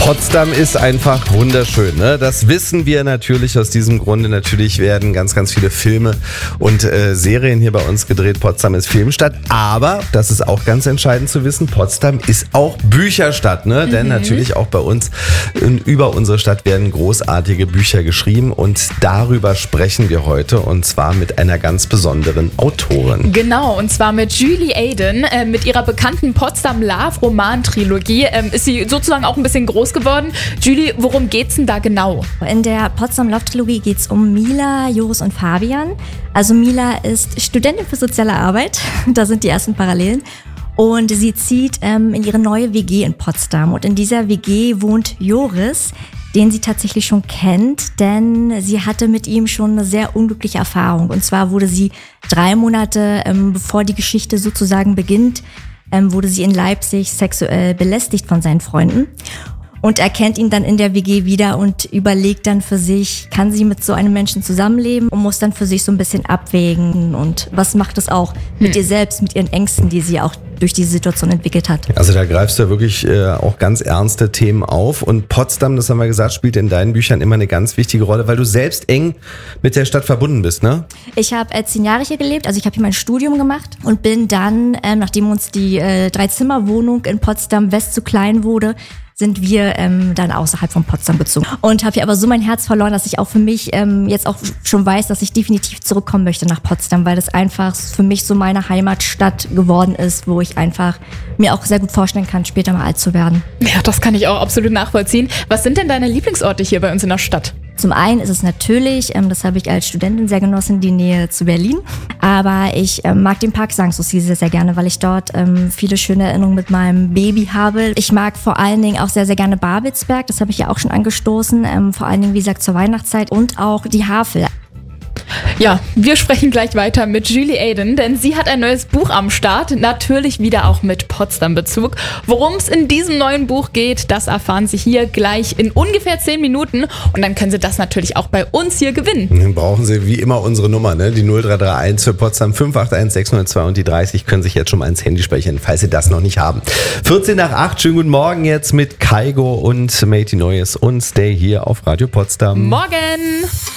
Potsdam ist einfach wunderschön, ne? Das wissen wir natürlich aus diesem Grunde. Natürlich werden ganz, ganz viele Filme und Serien hier bei uns gedreht. Potsdam ist Filmstadt, aber, das ist auch ganz entscheidend zu wissen, Potsdam ist auch Bücherstadt, ne? Denn natürlich auch bei uns über unsere Stadt werden großartige Bücher geschrieben und darüber sprechen wir heute und zwar mit einer ganz besonderen Autorin. Genau, und zwar mit Julie Aden. Mit ihrer bekannten Potsdam Love Roman-Trilogie ist sie sozusagen auch ein bisschen groß geworden. Julie, worum geht's denn da genau? In der Potsdam Love Trilogie geht es um Mila, Joris und Fabian. Also Mila ist Studentin für soziale Arbeit, da sind die ersten Parallelen. Und sie zieht in ihre neue WG in Potsdam. Und in dieser WG wohnt Joris, den sie tatsächlich schon kennt, denn sie hatte mit ihm schon eine sehr unglückliche Erfahrung. Und zwar wurde sie 3 Monate, bevor die Geschichte sozusagen beginnt, wurde sie in Leipzig sexuell belästigt von seinen Freunden. Und er kennt ihn dann in der WG wieder und überlegt dann für sich, kann sie mit so einem Menschen zusammenleben und muss dann für sich so ein bisschen abwägen. Und was macht es auch mit ihr selbst, mit ihren Ängsten, die sie auch durch diese Situation entwickelt hat. Also da greifst du ja wirklich auch ganz ernste Themen auf. Und Potsdam, das haben wir gesagt, spielt in deinen Büchern immer eine ganz wichtige Rolle, weil du selbst eng mit der Stadt verbunden bist, ne? Ich habe 10 Jahre hier gelebt, also ich habe hier mein Studium gemacht und bin dann, nachdem uns die 3-Zimmer-Wohnung in Potsdam West zu klein wurde, sind wir dann außerhalb von Potsdam gezogen. Und habe hier aber so mein Herz verloren, dass ich auch für mich jetzt auch schon weiß, dass ich definitiv zurückkommen möchte nach Potsdam, weil das einfach für mich so meine Heimatstadt geworden ist, wo ich einfach mir auch sehr gut vorstellen kann, später mal alt zu werden. Ja, das kann ich auch absolut nachvollziehen. Was sind denn deine Lieblingsorte hier bei uns in der Stadt? Zum einen ist es natürlich, das habe ich als Studentin sehr genossen, die Nähe zu Berlin. Aber ich mag den Park Sanssouci sehr, sehr gerne, weil ich dort viele schöne Erinnerungen mit meinem Baby habe. Ich mag vor allen Dingen auch sehr, sehr gerne Babelsberg. Das habe ich ja auch schon angestoßen. Vor allen Dingen, wie gesagt, zur Weihnachtszeit und auch die Havel. Ja, wir sprechen gleich weiter mit Julie Aden, denn sie hat ein neues Buch am Start, natürlich wieder auch mit Potsdam-Bezug. Worum es in diesem neuen Buch geht, das erfahren Sie hier gleich in ungefähr 10 Minuten und dann können Sie das natürlich auch bei uns hier gewinnen. Dann brauchen Sie wie immer unsere Nummer, ne? Die 0331 für Potsdam 581 602 und die 30 können sich jetzt schon mal ins Handy speichern, falls Sie das noch nicht haben. 14 nach 8, schönen guten Morgen jetzt mit Kaigo und Matey Neues und Stay hier auf Radio Potsdam. Morgen!